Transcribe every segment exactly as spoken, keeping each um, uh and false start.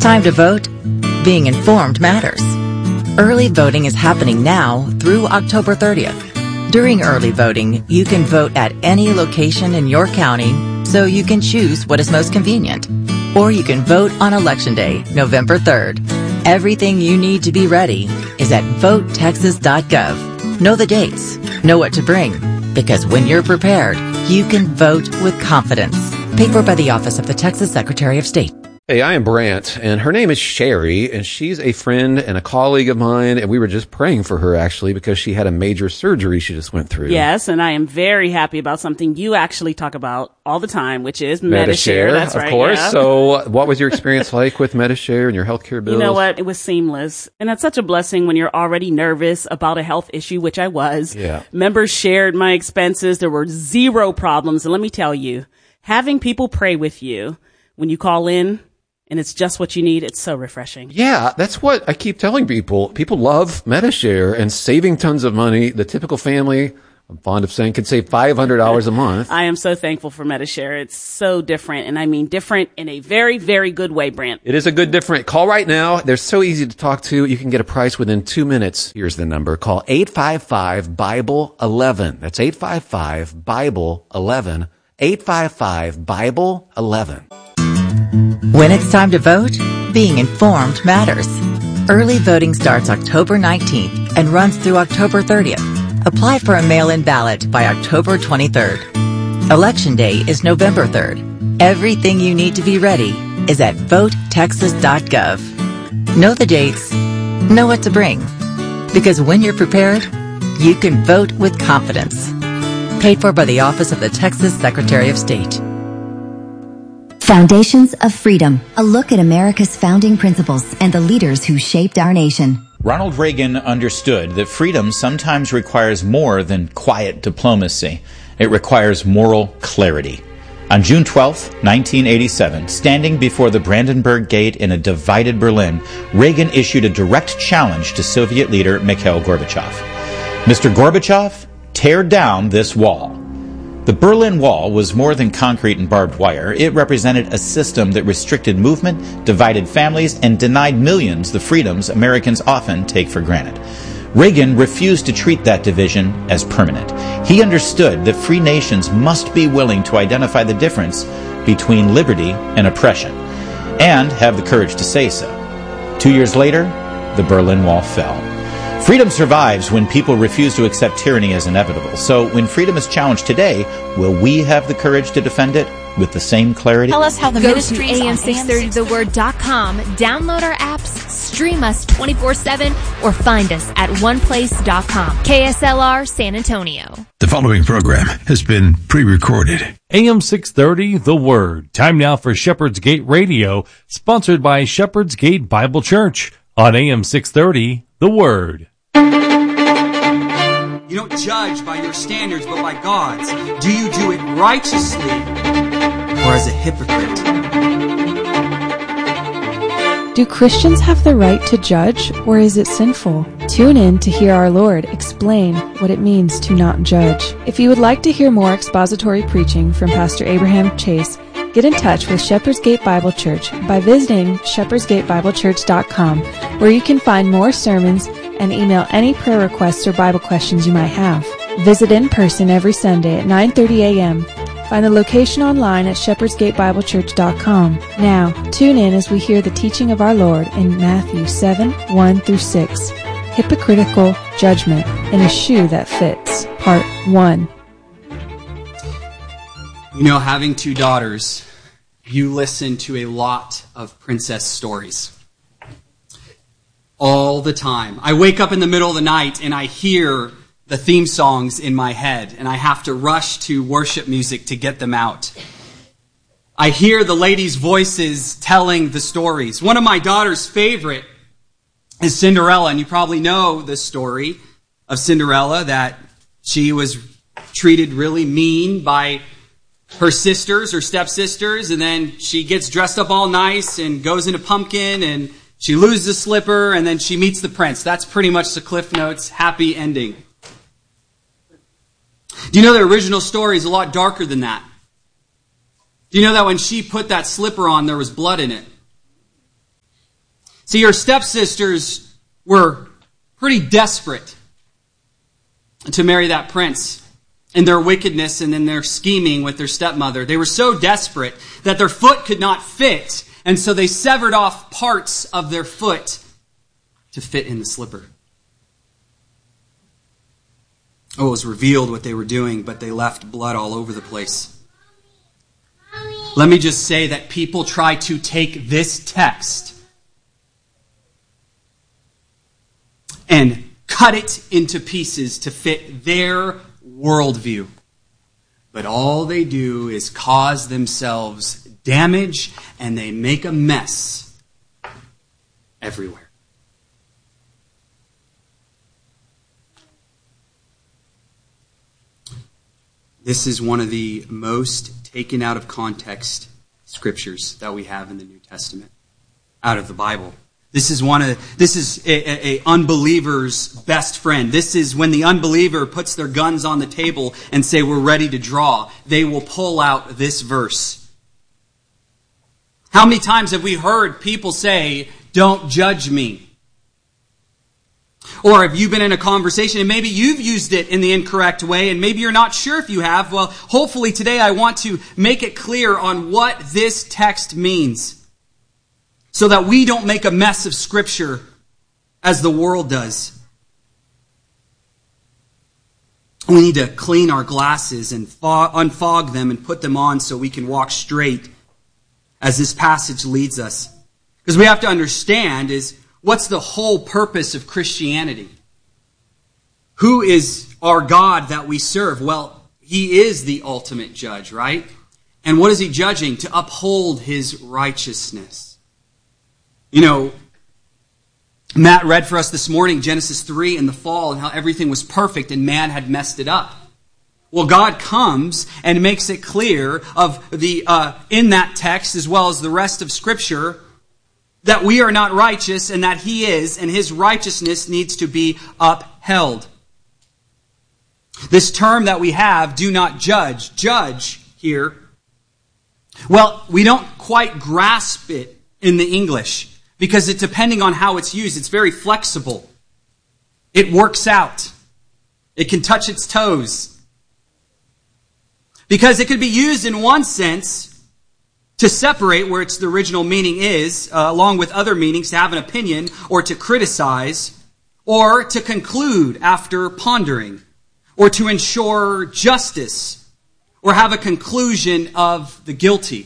time to vote, being informed matters. Early voting is happening now through October thirtieth. During early voting, you can vote at any location in your county, so you can choose what is most convenient. Or you can vote on Election Day, November third. Everything you need to be ready is at vote texas dot gov. Know the dates, know what to bring, because when you're prepared, you can vote with confidence. Paid for by the Office of the Texas Secretary of State. Hey, I am Brant, and her name is Sherry, and she's a friend and a colleague of mine, and we were just praying for her, actually, because she had a major surgery she just went through. Yes, and I am very happy about something you actually talk about all the time, which is Medi-Share. Medi-Share, That's of right, course. yeah. So what was your experience like with Medi-Share and your healthcare bills? You know what? It was seamless. And that's such a blessing when you're already nervous about a health issue, which I was. Yeah. Members shared my expenses. There were zero problems. And let me tell you, having people pray with you when you call in, and it's just what you need, it's so refreshing. Yeah, that's what I keep telling people. People love Medi-Share and saving tons of money. The typical family, I'm fond of saying, can save five hundred dollars a month. I am so thankful for Medi-Share. It's so different, and I mean different in a very, very good way, Brant. It is a good different. Call right now. They're so easy to talk to. You can get a price within two minutes. Here's the number. Call eight five five, Bible eleven. That's eight five five, Bible eleven. eight five five, Bible eleven. When it's time to vote, being informed matters. Early voting starts October nineteenth and runs through October thirtieth. Apply for a mail-in ballot by October twenty-third. Election Day is November third. Everything you need to be ready is at vote texas dot gov. Know the dates, know what to bring. Because when you're prepared, you can vote with confidence. Paid for by the Office of the Texas Secretary of State. Foundations of Freedom, a look at America's founding principles and the leaders who shaped our nation. Ronald Reagan understood that freedom sometimes requires more than quiet diplomacy. It requires moral clarity. On June twelfth, nineteen eighty-seven, standing before the Brandenburg Gate in a divided Berlin, Reagan issued a direct challenge to Soviet leader Mikhail Gorbachev. Mister Gorbachev, tear down this wall. The Berlin Wall was more than concrete and barbed wire. It represented a system that restricted movement, divided families, and denied millions the freedoms Americans often take for granted. Reagan refused to treat that division as permanent. He understood that free nations must be willing to identify the difference between liberty and oppression, and have the courage to say so. Two years later, the Berlin Wall fell. Freedom survives when people refuse to accept tyranny as inevitable. So when freedom is challenged today, will we have the courage to defend it with the same clarity? Tell us how the Go ministry to A M six thirty the word dot com, download our apps, stream us twenty-four seven, or find us at one place dot com. K S L R San Antonio. The following program has been pre-recorded. A M six thirty, The Word. Time now for Shepherd's Gate Radio, sponsored by Shepherd's Gate Bible Church on A M six thirty, The Word. You don't judge by your standards, but by God's. Do you do it righteously or as a hypocrite? Do Christians have the right to judge, or is it sinful? Tune in to hear our Lord explain what it means to not judge. If you would like to hear more expository preaching from Pastor Abraham Chase, get in touch with Shepherd's Gate Bible Church by visiting shepherds gate bible church dot com, where you can find more sermons and email any prayer requests or Bible questions you might have. Visit in person every Sunday at nine thirty a.m. Find the location online at shepherds gate bible church dot com. Now, tune in as we hear the teaching of our Lord in Matthew seven, one through six. Hypocritical Judgment in a Shoe That Fits, Part one. You know, having two daughters, you listen to a lot of princess stories. All the time. I wake up in the middle of the night and I hear the theme songs in my head, and I have to rush to worship music to get them out. I hear the ladies' voices telling the stories. One of my daughter's favorite is Cinderella, and you probably know the story of Cinderella, that she was treated really mean by her sisters, her stepsisters, and then she gets dressed up all nice and goes into pumpkin, and she loses a slipper, and then she meets the prince. That's pretty much the Cliff Notes happy ending. Do you know the original story is a lot darker than that? Do you know that when she put that slipper on, there was blood in it? See, your stepsisters were pretty desperate to marry that prince. In their wickedness and in their scheming with their stepmother, they were so desperate that their foot could not fit, and so they severed off parts of their foot to fit in the slipper. Oh, it was revealed what they were doing, but they left blood all over the place. Let me just say that people try to take this text and cut it into pieces to fit their worldview. But all they do is cause themselves damage, and they make a mess everywhere. This is one of the most taken out of context scriptures that we have in the New Testament, out of the Bible. This is one of this is a, a, a unbeliever's best friend. This is when the unbeliever puts their guns on the table and say, we're ready to draw. They will pull out this verse. How many times have we heard people say, don't judge me? Or have you been in a conversation and maybe you've used it in the incorrect way and maybe you're not sure if you have? Well, hopefully today I want to make it clear on what this text means, so that we don't make a mess of Scripture as the world does. We need to clean our glasses and fog, unfog them and put them on so we can walk straight as this passage leads us. Because we have to understand is, what's the whole purpose of Christianity? Who is our God that we serve? Well, He is the ultimate judge, right? And what is He judging? To uphold His righteousness. You know, Matt read for us this morning Genesis three in the fall and how everything was perfect and man had messed it up. Well, God comes and makes it clear of the uh, in that text as well as the rest of Scripture that we are not righteous and that He is, and His righteousness needs to be upheld. This term that we have, do not judge, judge here, well, we don't quite grasp it in the English. Because it, depending on how it's used, it's very flexible. It works out. It can touch its toes. Because it could be used in one sense to separate where its the original meaning is, uh, along with other meanings, to have an opinion or to criticize, or to conclude after pondering, or to ensure justice, or have a conclusion of the guilty.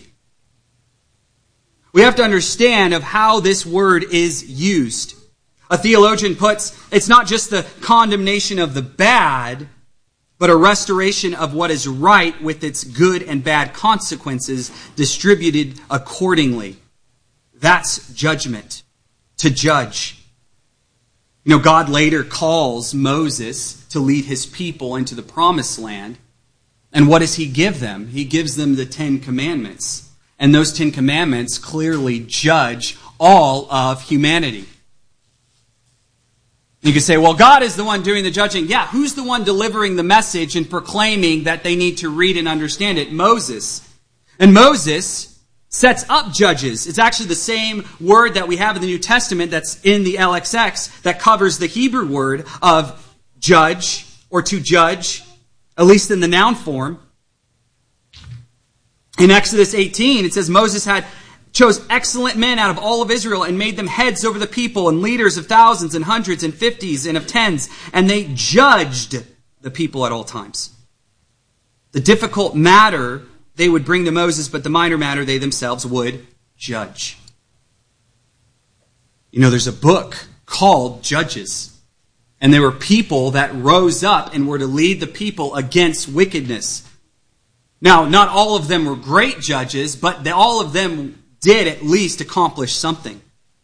We have to understand of how this word is used. A theologian puts, it's not just the condemnation of the bad, but a restoration of what is right with its good and bad consequences distributed accordingly. That's judgment, to judge. You know, God later calls Moses to lead his people into the promised land. And what does He give them? He gives them the Ten Commandments. And those Ten Commandments clearly judge all of humanity. You can say, well, God is the one doing the judging. Yeah, who's the one delivering the message and proclaiming that they need to read and understand it? Moses. And Moses sets up judges. It's actually the same word that we have in the New Testament that's in the L X X that covers the Hebrew word of judge or to judge, at least in the noun form. In Exodus eighteen, it says Moses had chose excellent men out of all of Israel and made them heads over the people and leaders of thousands and hundreds and fifties and of tens. And they judged the people at all times. The difficult matter they would bring to Moses, but the minor matter they themselves would judge. You know, there's a book called Judges. And there were people that rose up and were to lead the people against wickedness. Now, not all of them were great judges, but they, all of them did at least accomplish something.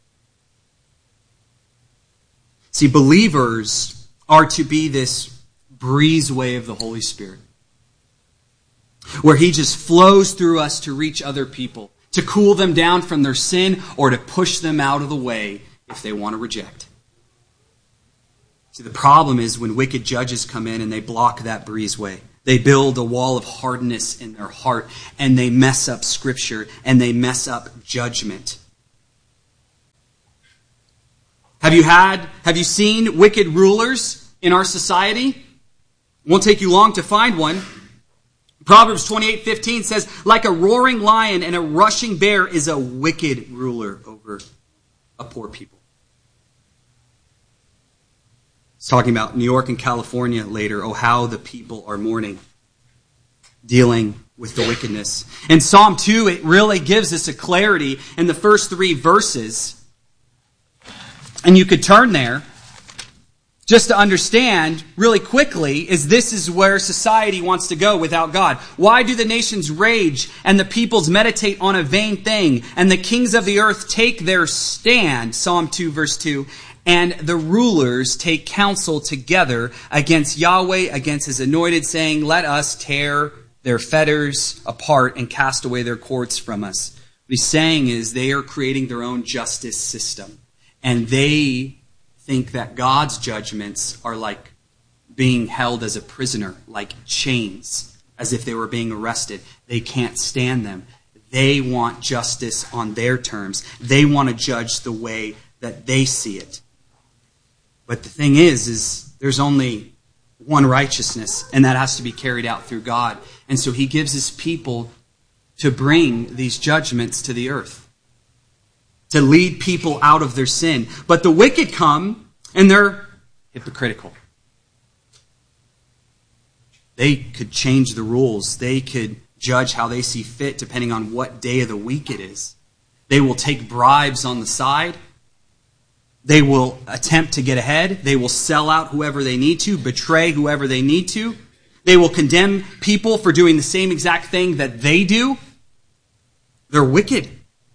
See, believers are to be this breezeway of the Holy Spirit, where He just flows through us to reach other people, to cool them down from their sin, or to push them out of the way if they want to reject. See, the problem is when wicked judges come in and they block that breezeway. They build a wall of hardness in their heart, and they mess up Scripture, and they mess up judgment. Have you had, have you seen wicked rulers in our society? Won't take you long to find one. Proverbs twenty-eight fifteen says, like a roaring lion and a rushing bear is a wicked ruler over a poor people. It's talking about New York and California later. Oh, how the people are mourning, dealing with the wickedness. In Psalm two, it really gives us a clarity in the first three verses. And you could turn there just to understand really quickly is this is where society wants to go without God. Why do the nations rage and the peoples meditate on a vain thing and the kings of the earth take their stand? Psalm two verse two. And the rulers take counsel together against Yahweh, against his anointed, saying, let us tear their fetters apart and cast away their cords from us. What he's saying is they are creating their own justice system. And they think that God's judgments are like being held as a prisoner, like chains, as if they were being arrested. They can't stand them. They want justice on their terms. They want to judge the way that they see it. But the thing is, is there's only one righteousness, and that has to be carried out through God. And so he gives his people to bring these judgments to the earth, to lead people out of their sin. But the wicked come, and they're hypocritical. They could change the rules. They could judge how they see fit depending on what day of the week it is. They will take bribes on the side. They will attempt to get ahead. They will sell out whoever they need to, betray whoever they need to. They will condemn people for doing the same exact thing that they do. They're wicked.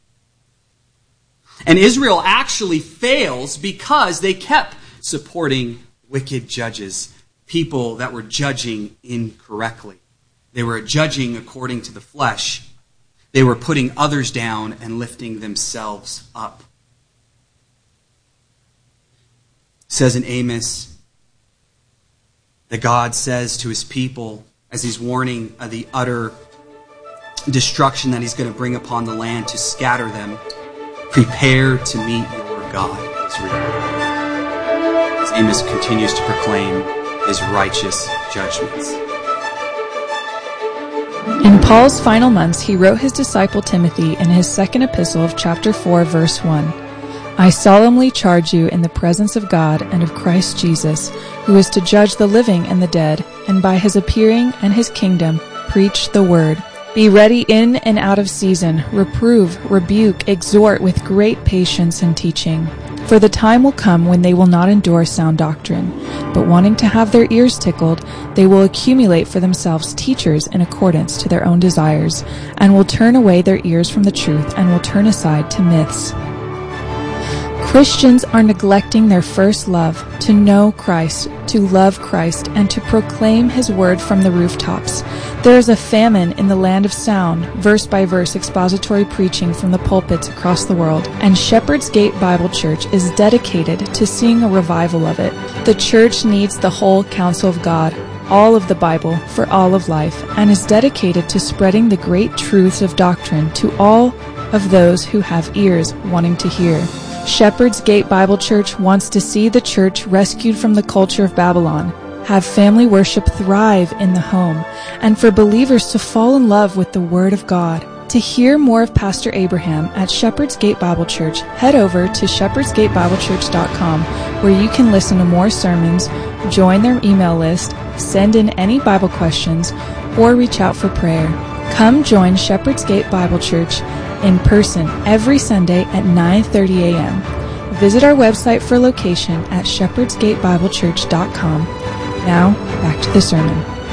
And Israel actually fails because they kept supporting wicked judges, people that were judging incorrectly. They were judging according to the flesh. They were putting others down and lifting themselves up. It says in Amos that God says to his people as he's warning of the utter destruction that he's going to bring upon the land to scatter them, prepare to meet your God, Israel. As Amos continues to proclaim his righteous judgments. In Paul's final months, he wrote his disciple Timothy in his second epistle of chapter four, verse one. I solemnly charge you in the presence of God and of Christ Jesus, who is to judge the living and the dead, and by his appearing and his kingdom, preach the word. Be ready in and out of season, reprove, rebuke, exhort with great patience and teaching. For the time will come when they will not endure sound doctrine, but wanting to have their ears tickled, they will accumulate for themselves teachers in accordance to their own desires, and will turn away their ears from the truth and will turn aside to myths. Christians are neglecting their first love, to know Christ, to love Christ, and to proclaim his word from the rooftops. There is a famine in the land of sound, verse by verse expository preaching from the pulpits across the world, and Shepherd's Gate Bible Church is dedicated to seeing a revival of it. The church needs the whole counsel of God, all of the Bible, for all of life, and is dedicated to spreading the great truths of doctrine to all of those who have ears wanting to hear. Shepherd's Gate Bible Church wants to see the church rescued from the culture of Babylon, have family worship thrive in the home, and for believers to fall in love with the Word of God. To hear more of Pastor Abraham at Shepherd's Gate Bible Church, head over to shepherds gate bible church dot com, where you can listen to more sermons, join their email list, send in any Bible questions, or reach out for prayer. Come join Shepherd's Gate Bible Church in person every Sunday at nine thirty a.m. Visit our website for location at shepherds gate bible church dot com. Now, back to the sermon.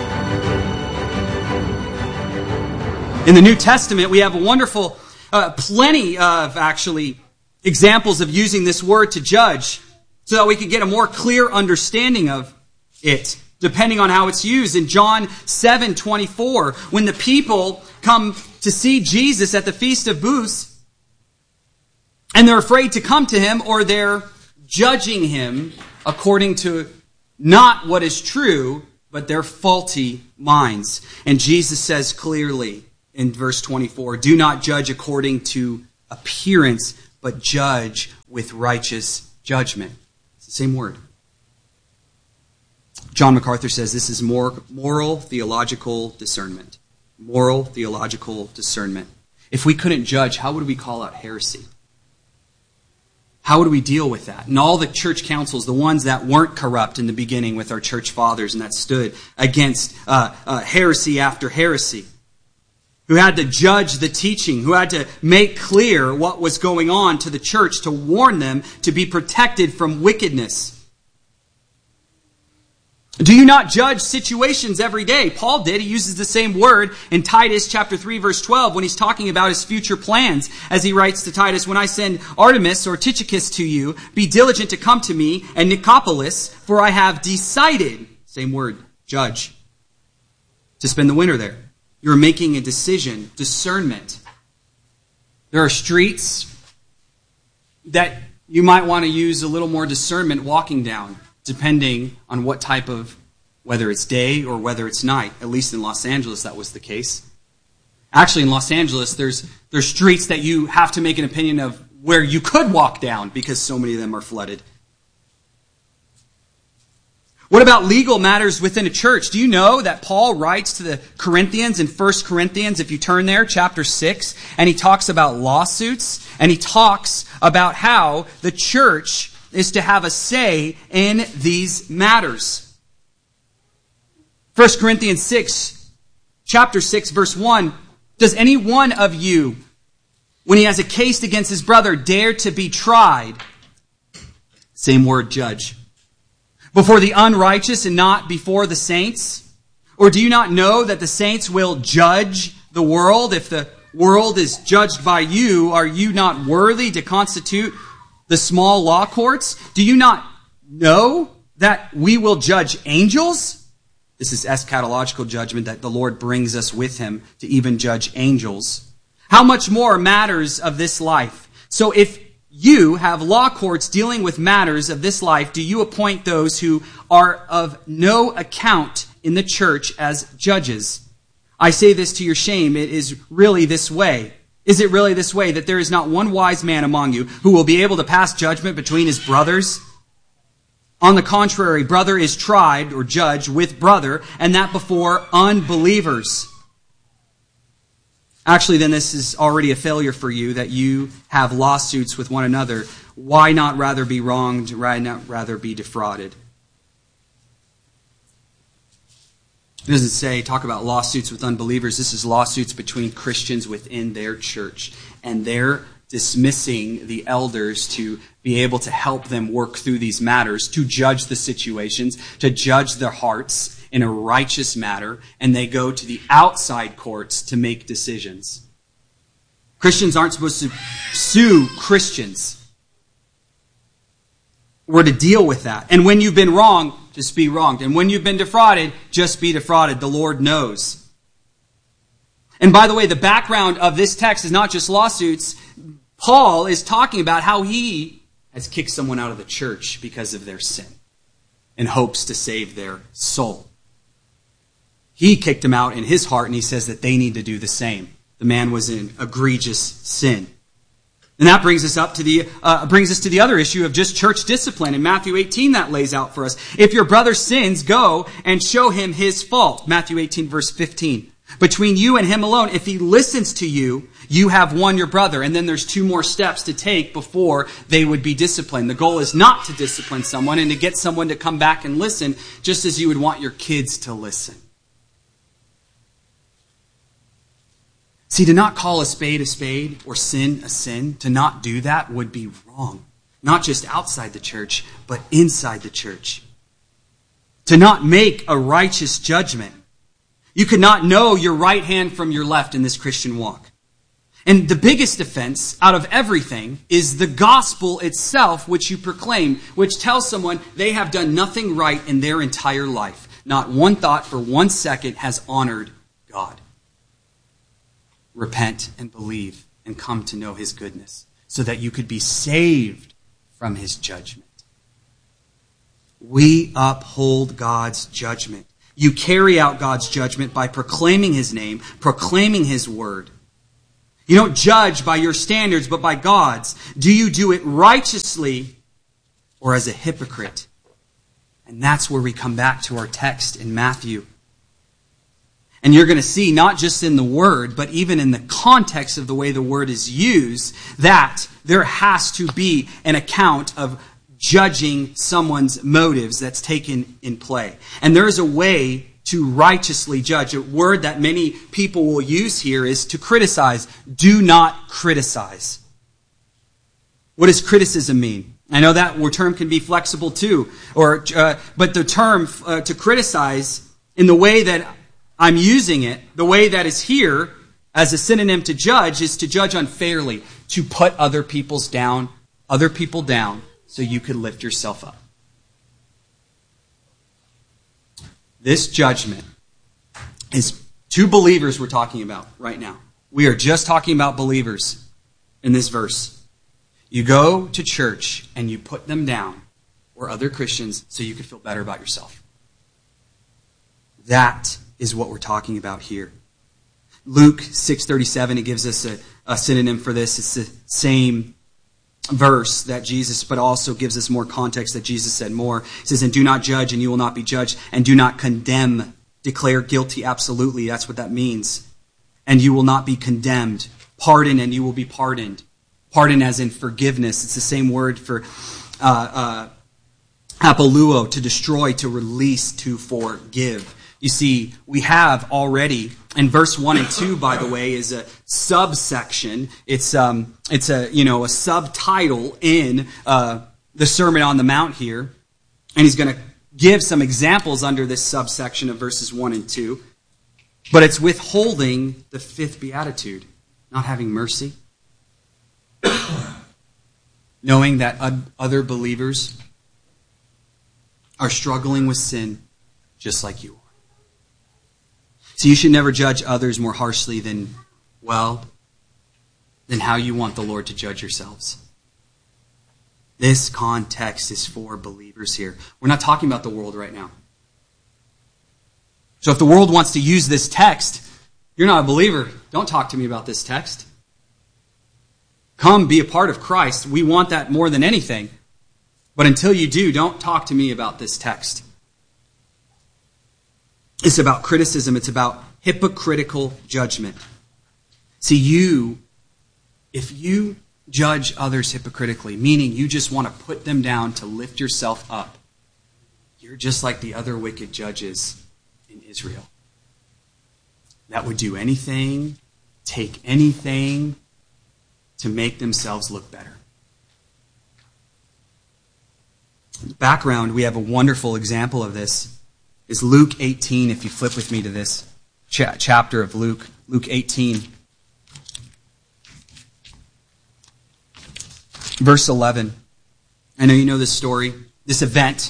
In the New Testament, we have a wonderful, uh, plenty of actually examples of using this word to judge so that we can get a more clear understanding of it, depending on how it's used. In John seven twenty-four, when the people come to see Jesus at the Feast of Booths, and they're afraid to come to him, or they're judging him according to not what is true, but their faulty minds. And Jesus says clearly in verse twenty-four, do not judge according to appearance, but judge with righteous judgment. It's the same word. John MacArthur says this is more moral theological discernment. Moral theological discernment. If we couldn't judge, how would we call out heresy? How would we deal with that? And all the church councils, the ones that weren't corrupt in the beginning with our church fathers and that stood against uh, uh, heresy after heresy, who had to judge the teaching, who had to make clear what was going on to the church, to warn them to be protected from wickedness. Do you not judge situations every day? Paul did. He uses the same word in Titus chapter three, verse twelve, when he's talking about his future plans, as he writes to Titus, when I send Artemis or Tychicus to you, be diligent to come to me, and Nicopolis, for I have decided, same word, judge, to spend the winter there. You're making a decision, discernment. There are streets that you might want to use a little more discernment walking down, depending on what type of, whether it's day or whether it's night. At least in Los Angeles, that was the case. Actually, in Los Angeles, there's there's streets that you have to make an opinion of where you could walk down because so many of them are flooded. What about legal matters within a church? Do you know that Paul writes to the Corinthians in First Corinthians, if you turn there, chapter six, and he talks about lawsuits, and he talks about how the church is to have a say in these matters. First Corinthians six, chapter six, verse one, does any one of you, when he has a case against his brother, dare to be tried? Same word, judge. Before the unrighteous and not before the saints? Or do you not know that the saints will judge the world? If the world is judged by you, are you not worthy to constitute the small law courts? Do you not know that we will judge angels? This is eschatological judgment, that the Lord brings us with him to even judge angels. How much more matters of this life? So if you have law courts dealing with matters of this life, do you appoint those who are of no account in the church as judges? I say this to your shame. It is really this way. Is it really this way, that there is not one wise man among you who will be able to pass judgment between his brothers? On the contrary, brother is tried or judged with brother, and that before unbelievers. Actually, then this is already a failure for you, that you have lawsuits with one another. Why not rather be wronged, why not rather be defrauded? It doesn't say, talk about lawsuits with unbelievers. This is lawsuits between Christians within their church. And they're dismissing the elders to be able to help them work through these matters, to judge the situations, to judge their hearts in a righteous matter. And they go to the outside courts to make decisions. Christians aren't supposed to sue Christians. We're to deal with that. And when you've been wronged, just be wronged. And when you've been defrauded, just be defrauded. The Lord knows. And by the way, the background of this text is not just lawsuits. Paul is talking about how he has kicked someone out of the church because of their sin in hopes to save their soul. He kicked him out in his heart, and he says that they need to do the same. The man was in egregious sin. And that brings us up to the uh, brings us to the other issue of just church discipline. In Matthew eighteen, that lays out for us. If your brother sins, go and show him his fault. Matthew eighteen, verse fifteen. Between you and him alone, if he listens to you, you have won your brother. And then there's two more steps to take before they would be disciplined. The goal is not to discipline someone and to get someone to come back and listen, just as you would want your kids to listen. See, to not call a spade a spade or sin a sin, to not do that would be wrong. Not just outside the church, but inside the church. To not make a righteous judgment. You could not know your right hand from your left in this Christian walk. And the biggest offense out of everything is the gospel itself, which you proclaim, which tells someone they have done nothing right in their entire life. Not one thought for one second has honored God. Repent and believe and come to know his goodness so that you could be saved from his judgment. We uphold God's judgment. You carry out God's judgment by proclaiming his name, proclaiming his word. You don't judge by your standards, but by God's. Do you do it righteously or as a hypocrite. And that's where we come back to our text in Matthew. And you're going to see, not just in the word, but even in the context of the way the word is used, that there has to be an account of judging someone's motives that's taken in play. And there is a way to righteously judge. A word that many people will use here is to criticize. Do not criticize. What does criticism mean? I know that term can be flexible too, or uh, but the term uh, to criticize in the way that I'm using it, the way that is here as a synonym to judge, is to judge unfairly, to put other people's down, other people down, so you could lift yourself up. This judgment is two believers we're talking about right now. We are just talking about believers in this verse. You go to church and you put them down, or other Christians, so you can feel better about yourself. That is what we're talking about here. Luke six thirty-seven, it gives us a, a synonym for this. It's the same verse that Jesus, but also gives us more context that Jesus said more. It says, and do not judge and you will not be judged, and do not condemn. Declare guilty absolutely. That's what that means. And you will not be condemned. Pardon and you will be pardoned. Pardon as in forgiveness. It's the same word for uh, uh, apoluo, to destroy, to release, to forgive. You see, we have already, and verse one and two, by the way, is a subsection. It's um, it's a you know a subtitle in uh, the Sermon on the Mount here, and he's going to give some examples under this subsection of verses one and two. But it's withholding the fifth beatitude, not having mercy. Knowing that other believers are struggling with sin just like you are. So you should never judge others more harshly than, well, than how you want the Lord to judge yourselves. This context is for believers here. We're not talking about the world right now. So if the world wants to use this text, you're not a believer. Don't talk to me about this text. Come be a part of Christ. We want that more than anything. But until you do, don't talk to me about this text. It's about criticism. It's about hypocritical judgment. See, you, if you judge others hypocritically, meaning you just want to put them down to lift yourself up, you're just like the other wicked judges in Israel that would do anything, take anything to make themselves look better. In the background, we have a wonderful example of this. Is Luke eighteen, if you flip with me to this cha- chapter of Luke, Luke eighteen. Verse eleven. I know you know this story, this event.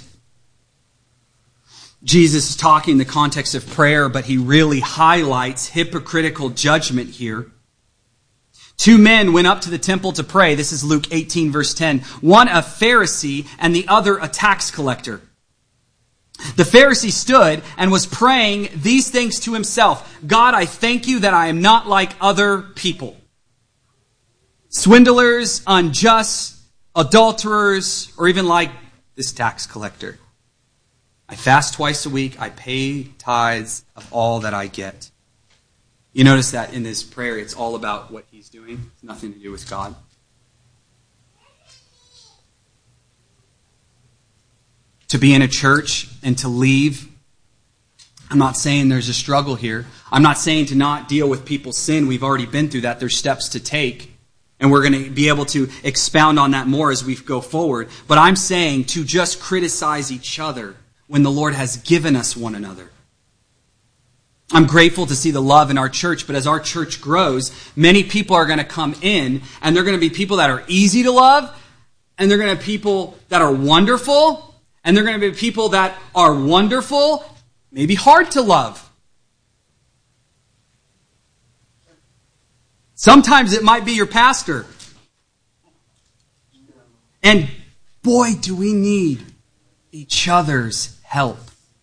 Jesus is talking in the context of prayer, but he really highlights hypocritical judgment here. Two men went up to the temple to pray. This is Luke eighteen, verse ten. One a Pharisee and the other a tax collector. The Pharisee stood and was praying these things to himself. God, I thank you that I am not like other people. Swindlers, unjust, adulterers, or even like this tax collector. I fast twice a week. I pay tithes of all that I get. You notice that in this prayer, it's all about what he's doing. It's nothing to do with God. To be in a church and to leave, I'm not saying there's a struggle here. I'm not saying to not deal with people's sin. We've already been through that. There's steps to take. And we're going to be able to expound on that more as we go forward. But I'm saying to just criticize each other when the Lord has given us one another. I'm grateful to see the love in our church, but as our church grows, many people are going to come in, and they're going to be people that are easy to love, and they're going to be people that are wonderful, and they're going to be people that are wonderful, maybe hard to love. Sometimes it might be your pastor. And boy, do we need each other's help.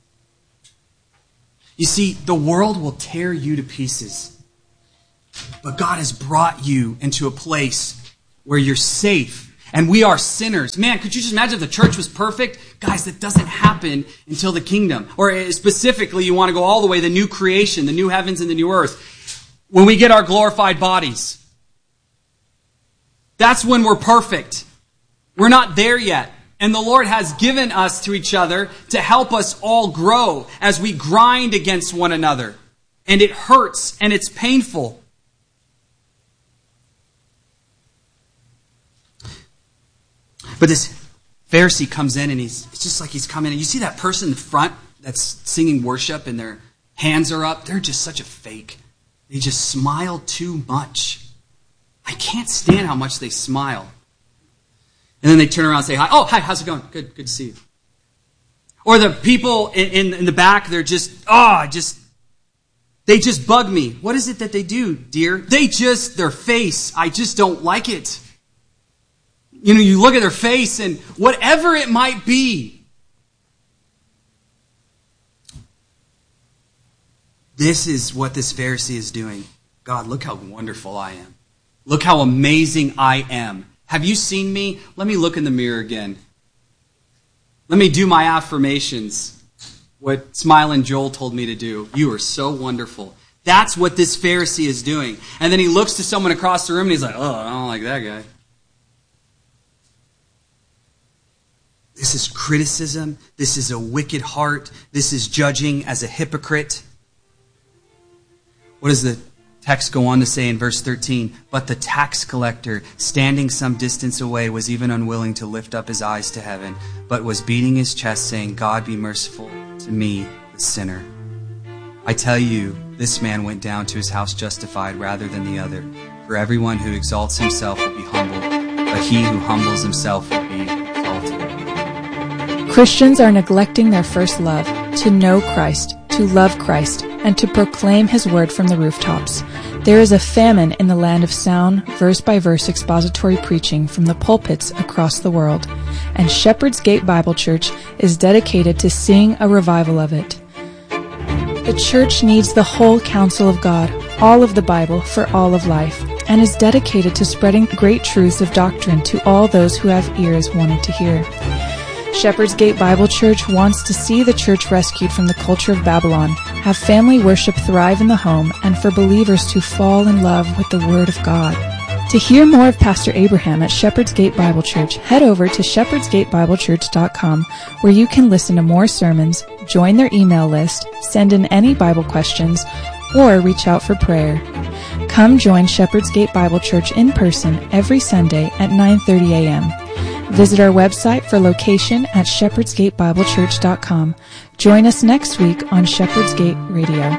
You see, the world will tear you to pieces. But God has brought you into a place where you're safe And we are sinners. Man, could you just imagine if the church was perfect? Guys, that doesn't happen until the kingdom. Or specifically, you want to go all the way, the new creation, the new heavens and the new earth. When we get our glorified bodies. That's when we're perfect. We're not there yet. And the Lord has given us to each other to help us all grow as we grind against one another. And it hurts and it's painful. But this Pharisee comes in and he's it's just like he's coming in. You see that person in the front that's singing worship and their hands are up? They're just such a fake. They just smile too much. I can't stand how much they smile. And then they turn around and say, hi. Oh, hi, how's it going? Good, good to see you. Or the people in, in, in the back, they're just, oh, just, they just bug me. What is it that they do, dear? They just, their face, I just don't like it. You know, you look at their face and whatever it might be. This is what this Pharisee is doing. God, look how wonderful I am. Look how amazing I am. Have you seen me? Let me look in the mirror again. Let me do my affirmations. What Smile and Joel told me to do. You are so wonderful. That's what this Pharisee is doing. And then he looks to someone across the room and he's like, oh, I don't like that guy. This is criticism. This is a wicked heart. This is judging as a hypocrite. What does the text go on to say in verse thirteen? But the tax collector, standing some distance away, was even unwilling to lift up his eyes to heaven, but was beating his chest, saying, God, be merciful to me, the sinner. I tell you, this man went down to his house justified rather than the other. For everyone who exalts himself will be humbled, but he who humbles himself will be exalted. Christians are neglecting their first love, to know Christ, to love Christ, and to proclaim his word from the rooftops. There is a famine in the land of sound, verse-by-verse expository preaching from the pulpits across the world, and Shepherd's Gate Bible Church is dedicated to seeing a revival of it. The church needs the whole counsel of God, all of the Bible for all of life, and is dedicated to spreading great truths of doctrine to all those who have ears wanting to hear. Shepherd's Gate Bible Church wants to see the church rescued from the culture of Babylon, have family worship thrive in the home, and for believers to fall in love with the Word of God. To hear more of Pastor Abraham at Shepherd's Gate Bible Church, head over to shepherds gate bible church dot com, where you can listen to more sermons, join their email list, send in any Bible questions, or reach out for prayer. Come join Shepherd's Gate Bible Church in person every Sunday at nine thirty a.m. Visit our website for location at shepherds gate bible church dot com. Join us next week on Shepherd's Gate Radio.